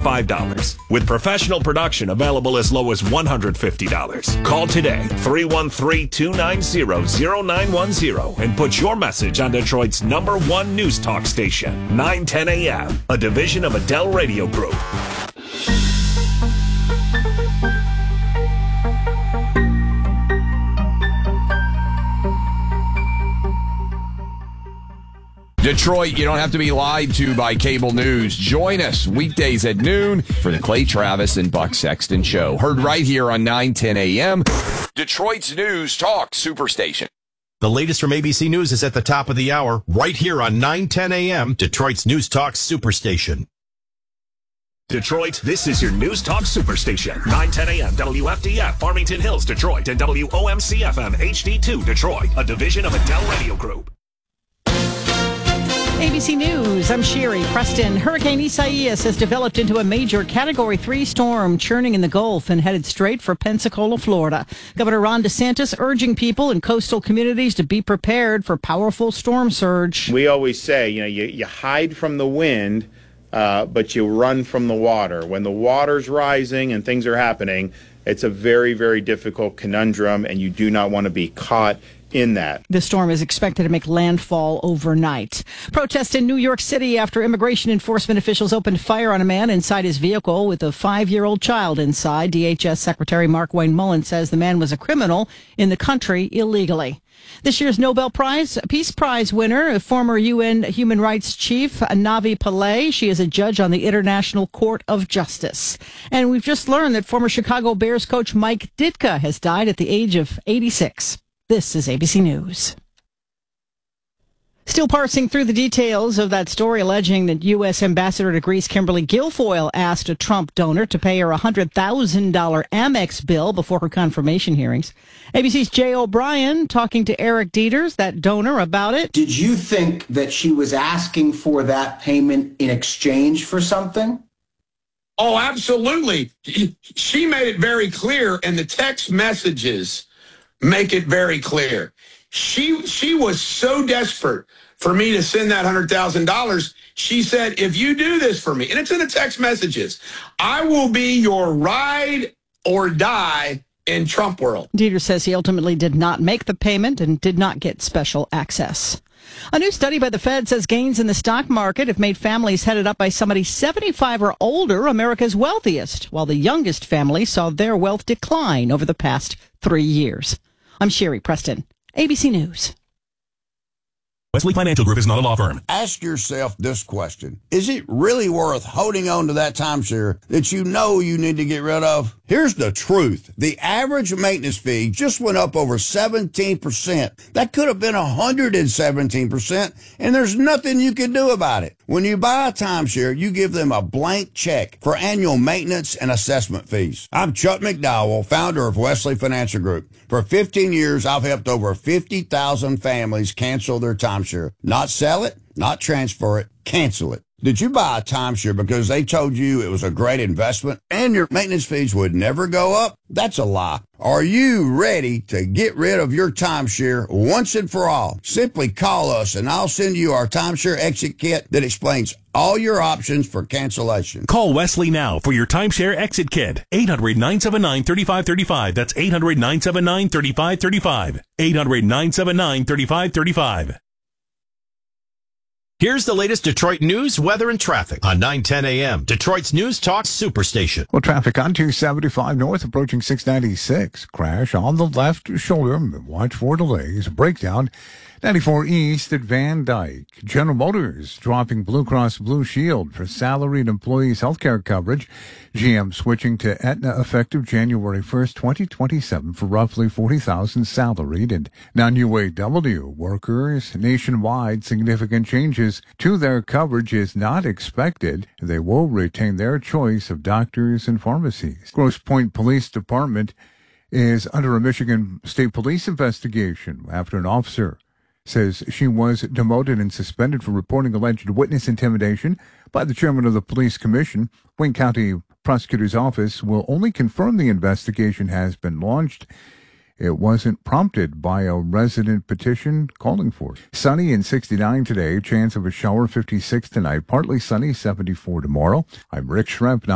$75. With professional production available as low as $150. Call today, 313-290-0910, and put your message on Detroit's #1 news talk station, 910 AM, a division of Adele Radio Group. Detroit, you don't have to be lied to by cable news. Join us weekdays at noon for the Clay Travis and Buck Sexton Show. Heard right here on 910 AM, Detroit's News Talk Superstation. The latest from ABC News is at the top of the hour, right here on 910 AM, Detroit's News Talk Superstation. Detroit, this is your News Talk Superstation. 910 AM, WFDF, Farmington Hills, Detroit, and WOMC-FM HD2, Detroit, a division of Adele Radio Group. ABC News, I'm Sherry Preston. Hurricane Isaias has developed into a major Category 3 storm, churning in the Gulf and headed straight for Pensacola, Florida. Governor Ron DeSantis urging people in coastal communities to be prepared for powerful storm surge. We always say, you hide from the wind, but you run from the water. When the water's rising and things are happening, it's a very, very difficult conundrum, and you do not want to be caught in that. The storm is expected to make landfall overnight. Protests in New York City after immigration enforcement officials opened fire on a man inside his vehicle with a 5-year-old child inside. DHS Secretary Mark Wayne Mullen says the man was a criminal in the country illegally. This year's Nobel Peace Prize winner, former UN Human Rights Chief Navi Pillay. She is a judge on the International Court of Justice. And we've just learned that former Chicago Bears coach Mike Ditka has died at the age of 86. This is ABC News. Still parsing through the details of that story alleging that U.S. Ambassador to Greece Kimberly Guilfoyle asked a Trump donor to pay her a $100,000 Amex bill before her confirmation hearings. ABC's Jay O'Brien talking to Eric Dieters, that donor, about it. Did you think that she was asking for that payment in exchange for something? Oh, absolutely. She made it very clear, and the text messages make it very clear. She was so desperate for me to send that $100,000. She said, if you do this for me, and it's in the text messages, I will be your ride or die in Trump world. Dieter says he ultimately did not make the payment and did not get special access. A new study by the Fed says gains in the stock market have made families headed up by somebody 75 or older America's wealthiest, while the youngest families saw their wealth decline over the past 3 years. I'm Sherry Preston, ABC News. Wesley Financial Group is not a law firm. Ask yourself this question. Is it really worth holding on to that timeshare that you know you need to get rid of? Here's the truth. The average maintenance fee just went up over 17%. That could have been 117%, and there's nothing you can do about it. When you buy a timeshare, you give them a blank check for annual maintenance and assessment fees. I'm Chuck McDowell, founder of Wesley Financial Group. For 15 years, I've helped over 50,000 families cancel their timeshare. Not sell it, not transfer it, cancel it. Did you buy a timeshare because they told you it was a great investment and your maintenance fees would never go up? That's a lie. Are you ready to get rid of your timeshare once and for all? Simply call us and I'll send you our timeshare exit kit that explains all your options for cancellation. Call Wesley now for your timeshare exit kit. 800-979-3535. That's 800-979-3535. 800-979-3535. Here's the latest Detroit news, weather, and traffic on 910 AM, Detroit's News Talk Superstation. Well, traffic on 275 north approaching 696. Crash on the left shoulder. Watch for delays. Breakdown 94 east at Van Dyke. General Motors dropping Blue Cross Blue Shield for salaried employees' health care coverage. GM switching to Aetna effective January 1st, 2027 for roughly 40,000 salaried and non-UAW workers nationwide. Significant changes to their coverage is not expected. They will retain their choice of doctors and pharmacies. Grosse Pointe Police Department is under a Michigan State Police investigation after an officer says she was demoted and suspended for reporting alleged witness intimidation by the chairman of the police commission. Wayne County Prosecutor's Office will only confirm the investigation has been launched. It wasn't prompted by a resident petition calling for it. Sunny and 69 today. Chance of a shower 56 tonight. Partly sunny 74 tomorrow. I'm Rick Schrempf.